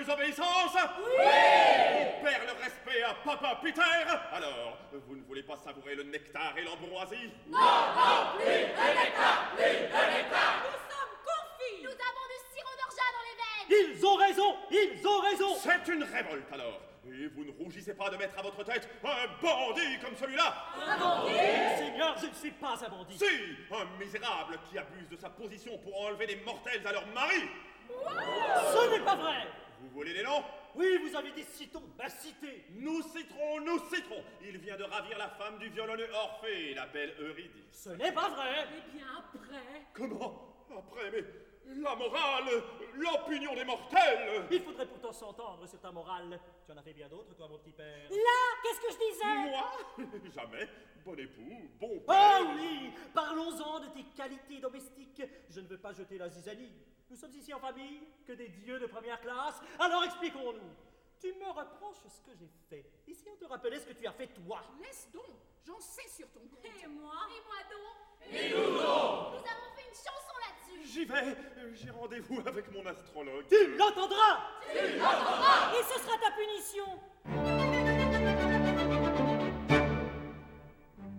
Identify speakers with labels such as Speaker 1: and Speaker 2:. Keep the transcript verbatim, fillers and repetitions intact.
Speaker 1: désobéissance?
Speaker 2: Oui!
Speaker 1: On perd le respect à Papa Peter? Alors, vous ne voulez pas savourer le nectar et l'ambroisie?
Speaker 2: Non, non, plus de nectar, plus de nectar!
Speaker 3: Nous sommes confits!
Speaker 4: Nous avons du sirop d'orgeat dans les veines!
Speaker 5: Ils ont raison! Ils ont raison!
Speaker 1: C'est une révolte alors! Et vous ne rougissez pas de mettre à votre tête un bandit comme celui-là?
Speaker 3: Un bandit?
Speaker 5: Seigneur, je ne suis pas un bandit!
Speaker 1: Si! Un misérable qui abuse de sa position pour enlever des mortels à leur mari!
Speaker 5: Ce n'est pas vrai!
Speaker 1: Vous voulez les noms?
Speaker 5: Oui, vous avez dit citons, bah citez!
Speaker 1: Nous citerons, nous citerons! Il vient de ravir la femme du violonneux Orphée, la belle Eurydice.
Speaker 5: Ce n'est pas vrai!
Speaker 3: Eh bien, après...
Speaker 1: Comment? Après, mais la morale, l'opinion des mortels!
Speaker 5: Il faudrait pourtant s'entendre sur ta morale. Tu en as fait bien d'autres, toi, mon petit père.
Speaker 3: Là, qu'est-ce que je disais?
Speaker 1: Moi? Jamais. Bon époux, bon père.
Speaker 5: Oh oui! Parlons-en de tes qualités domestiques. Je ne veux pas jeter la zizanie. Nous sommes ici en famille, que des dieux de première classe. Alors expliquons-nous. Tu me reproches ce que j'ai fait. Et si on te rappelait ce que tu as fait, toi?
Speaker 3: Laisse donc, j'en sais sur ton compte.
Speaker 4: Et moi? Et moi donc?
Speaker 2: Et nous donc?
Speaker 4: Nous avons fait une chanson là-dessus!
Speaker 1: J'y vais. J'ai rendez-vous avec mon astrologue.
Speaker 5: Tu l'entendras!
Speaker 2: Tu l'entendras!
Speaker 3: Et ce sera ta